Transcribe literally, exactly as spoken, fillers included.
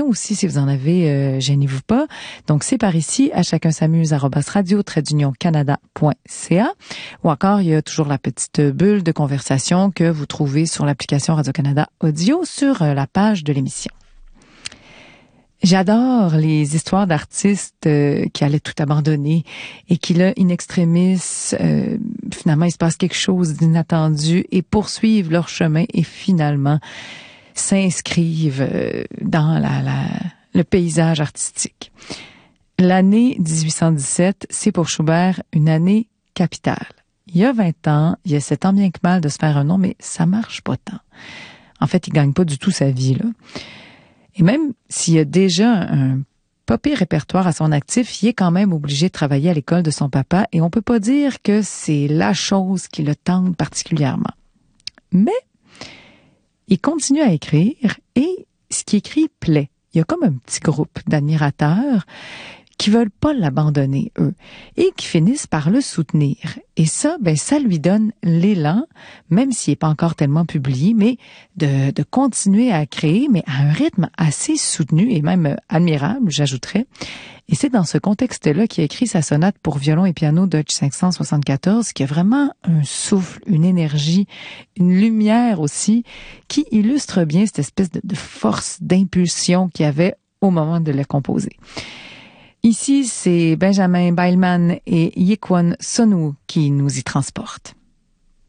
aussi, si vous en avez, euh, gênez-vous pas. Donc, c'est par ici, à chacun s'amuse, arobase radio, trait d'union canada point c a. Ou encore, il y a toujours la petite bulle de conversation que vous trouvez sur l'application Radio-Canada Audio sur euh, la page de l'émission. J'adore les histoires d'artistes euh, qui allaient tout abandonner et qui, là, in extremis, euh, finalement, il se passe quelque chose d'inattendu et poursuivent leur chemin et finalement s'inscrivent euh, dans la, la, le paysage artistique. L'année dix-huit cent dix-sept, c'est pour Schubert une année capitale. Il y a vingt ans, il y a sept ans bien que mal de se faire un nom, mais ça marche pas tant. En fait, il gagne pas du tout sa vie, là. Et même s'il y a déjà un pas pire répertoire à son actif, il est quand même obligé de travailler à l'école de son papa et on peut pas dire que c'est la chose qui le tente particulièrement. Mais il continue à écrire et ce qu'il écrit plaît. Il y a comme un petit groupe d'admirateurs qui veulent pas l'abandonner, eux, et qui finissent par le soutenir. Et ça, ben, ça lui donne l'élan, même s'il n'est pas encore tellement publié, mais de, de continuer à créer, mais à un rythme assez soutenu et même admirable, j'ajouterais. Et c'est dans ce contexte-là qu'il a écrit sa sonate pour violon et piano Deutsch cinq cent soixante-quatorze, qui a vraiment un souffle, une énergie, une lumière aussi, qui illustre bien cette espèce de, de force, d'impulsion qu'il y avait au moment de la composer. Ici, c'est Benjamin Beilman et Yikwon Sonu qui nous y transportent.